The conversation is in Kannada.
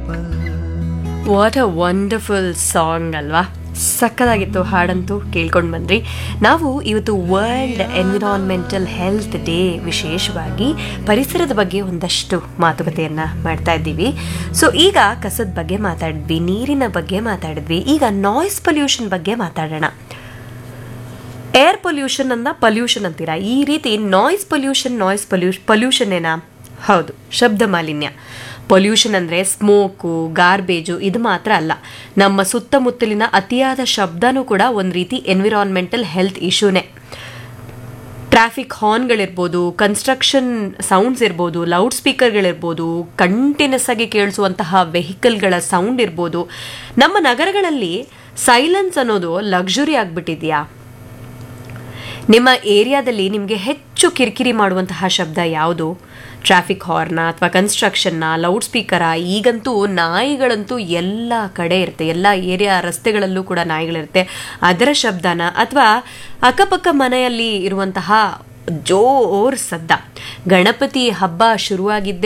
ವಾಟ್ ಅ ವಂಡರ್ಫುಲ್ ಸಾಂಗ್ ಅಲ್ವಾ. ಸಕ್ಕದಾಗಿತ್ತು ಹಾಡಂತೂ. ಕೇಳ್ಕೊಂಡು ಬಂದ್ರಿ. ನಾವು ಇವತ್ತು ವರ್ಲ್ಡ್ ಎನ್ವಿರಾನ್ಮೆಂಟಲ್ ಹೆಲ್ತ್ ಡೇ, ವಿಶೇಷವಾಗಿ ಪರಿಸರದ ಬಗ್ಗೆ ಒಂದಷ್ಟು ಮಾತುಕತೆಯನ್ನು ಮಾಡ್ತಾ ಇದ್ದೀವಿ. ಸೊ ಈಗ ಕಸದ ಬಗ್ಗೆ ಮಾತಾಡಿದ್ವಿ, ನೀರಿನ ಬಗ್ಗೆ ಮಾತಾಡಿದ್ವಿ, ಈಗ ನಾಯ್ಸ್ ಪೊಲ್ಯೂಷನ್ ಬಗ್ಗೆ ಮಾತಾಡೋಣ. ಏರ್ ಪೊಲ್ಯೂಷನ್ ಪೊಲ್ಯೂಷನ್ ಅಂತೀರಾ, ಈ ರೀತಿ ನಾಯ್ಸ್ ಪೊಲ್ಯೂಷನ್ ಏನಾ? ಹೌದು, ಶಬ್ದ ಮಾಲಿನ್ಯ. ಪೊಲ್ಯೂಷನ್ ಅಂದರೆ ಸ್ಮೋಕು, ಗಾರ್ಬೇಜು ಇದು ಮಾತ್ರ ಅಲ್ಲ, ನಮ್ಮ ಸುತ್ತಮುತ್ತಲಿನ ಅತಿಯಾದ ಶಬ್ದನೂ ಕೂಡ ಒಂದು ರೀತಿ environmental health ಇಶ್ಯೂನೇ. Traffic ಹಾರ್ನ್ಗಳಿರ್ಬೋದು, construction sounds ಇರ್ಬೋದು, ಲೌಡ್ ಸ್ಪೀಕರ್ಗಳಿರ್ಬೋದು, ಕಂಟಿನ್ಯೂಸ್ ಆಗಿ ಕೇಳಿಸುವಂತಹ ವೆಹಿಕಲ್ಗಳ ಸೌಂಡ್ ಇರ್ಬೋದು. ನಮ್ಮ ನಗರಗಳಲ್ಲಿ ಸೈಲೆನ್ಸ್ ಅನ್ನೋದು ಲಕ್ಸುರಿ ಆಗಿಬಿಟ್ಟಿದೆಯಾ? ನಿಮ್ಮ ಏರಿಯಾದಲ್ಲಿ ನಿಮಗೆ ಹೆಚ್ಚು ಕಿರಿಕಿರಿ ಮಾಡುವಂತಹ ಶಬ್ದ ಯಾವುದು? ಟ್ರಾಫಿಕ್ ಹಾರ್ನ ಅಥವಾ ಕನ್ಸ್ಟ್ರಕ್ಷನ್ನ, ಲೌಡ್ ಸ್ಪೀಕರ? ಈಗಂತೂ ನಾಯಿಗಳಂತೂ ಎಲ್ಲ ಕಡೆ ಇರುತ್ತೆ, ಎಲ್ಲ ಏರಿಯಾ ರಸ್ತೆಗಳಲ್ಲೂ ಕೂಡ ನಾಯಿಗಳಿರುತ್ತೆ. ಅದರ ಶಬ್ದನ, ಅಥವಾ ಅಕ್ಕಪಕ್ಕ ಮನೆಯಲ್ಲಿ ಇರುವಂತಹ ಜೋರ್ ಸದ್ದ. ಗಣಪತಿ ಹಬ್ಬ ಶುರುವಾಗಿದ್ದೇ